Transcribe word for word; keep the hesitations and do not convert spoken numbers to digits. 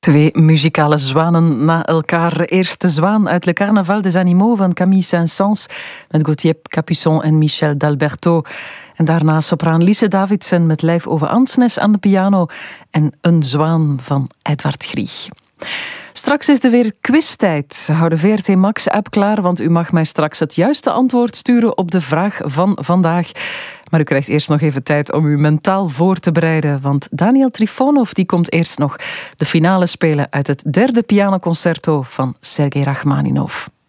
Twee muzikale zwanen na elkaar. Eerst de zwaan uit Le Carnaval des Animaux van Camille Saint-Saëns met Gauthier Capuçon en Michel d'Alberto. En daarna sopraan Lise Davidsen met Lijf over Ansnes aan de piano en Een zwaan van Edvard Grieg. Straks is er weer quiztijd. Hou de V R T Max-app klaar, want u mag mij straks het juiste antwoord sturen op de vraag van vandaag. Maar u krijgt eerst nog even tijd om u mentaal voor te bereiden, want Daniel Trifonov die komt eerst nog de finale spelen uit het derde pianoconcerto van Sergei Rachmaninov.